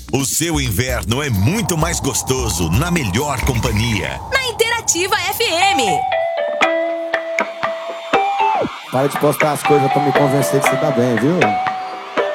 O seu inverno é muito mais gostoso na melhor companhia. Na Interativa FM. Para de postar as coisas pra me convencer que você tá bem, viu?